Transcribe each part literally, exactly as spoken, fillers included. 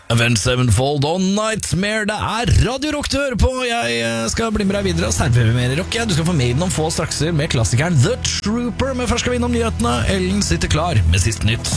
Avenged Sevenfold og Nightmare. Det er Radio Rock du hører på. Jeg skal bli med deg videre og servere mer rock. Du skal få Maiden om få strakser med klassikeren The Trooper. Men først skal vi innom nyhetene. Ellen sitter klar med siste nytt.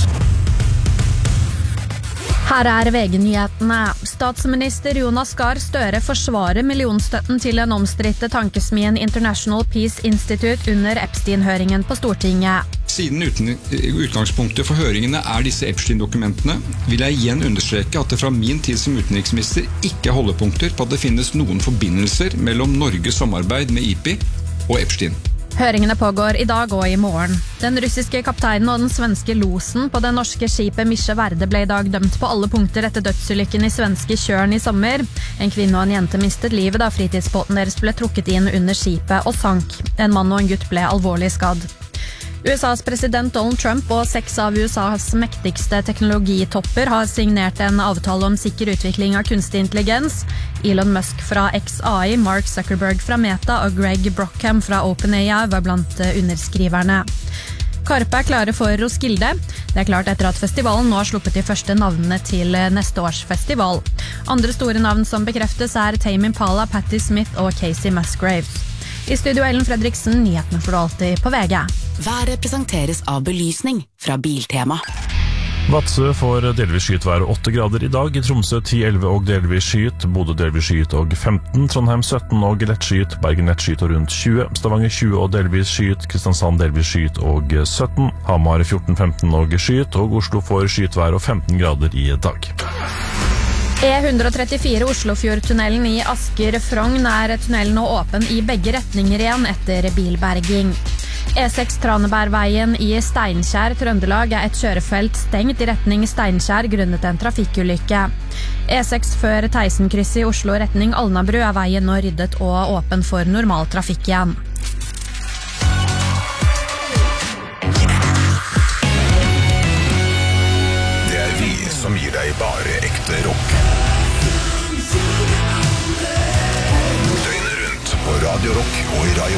Her er V G-nyhetene. Statsminister Jonas Gahr Støre forsvarer millionstøtten til den omstridte tankesmien International Peace Institute under Epstein-høringen på Stortinget. Siden uten, utgangspunktet for høringene er disse Epstein-dokumentene, vil jeg igjen understreke at det fra min tid som utenriksminister ikke er holdepunkter på at det finnes noen forbindelser mellom Norges samarbeid med I P I og Epstein. Høringene pågår i dag og i morgen. Den russiske kapteinen og den svenske losen på det norske skipet Misje Verde ble i dag dømt på alle punkter etter dødsulykken i svenske Kjørn i sommer. En kvinne og en jente mistet livet da fritidsbåten deres ble trukket inn under skipet og sank. En mann og en gutt ble alvorlig skadd. U S A's president Donald Trump og seks av U S A's mektigste teknologitopper har signert en avtale om sikker utvikling av kunstig intelligens. Elon Musk fra X A I, Mark Zuckerberg fra Meta og Greg Brockham fra OpenAI var blant underskriverne. Karpe er klare for Roskilde. Det er klart etter at festivalen nå har sluppet de første navnene til neste års festival. Andre store navn som bekreftes er Tame Impala, Patti Smith og Casey Musgraves. I studio Ellen Fredriksen, nyhetene får du alltid på V G. Været presenteres av belysning fra Biltema. Vadsø får delvis skyet vær åtte grader i dag, i Tromsø ti elleve og delvis skyet, Bodø delvis skyet og femten, Trondheim sytten og lett skyet, Bergen lett skyet og rundt tjue, Stavanger tjue og delvis skyet, Kristiansand delvis skyet og sytten, Hamar fjorten femten og skyet, og Oslo får skyet vær og femten grader i dag. E ett trettifire Oslofjordtunnelen i Asker-Frogn er tunnelen nå åpen i begge retninger igjen etter bilberging. E seks Tranebergveien i Steinkjer, Trøndelag, er et kjørefelt stengt i retning Steinkjer grunnet en trafikkulykke. E seks før Teisenkrysset i Oslo retning Alnabru er veien nå ryddet og åpen for normal trafikk igjen. Det er vi som gir deg bare ekte rock. Døgnet rundt på Radio Rock og i Radio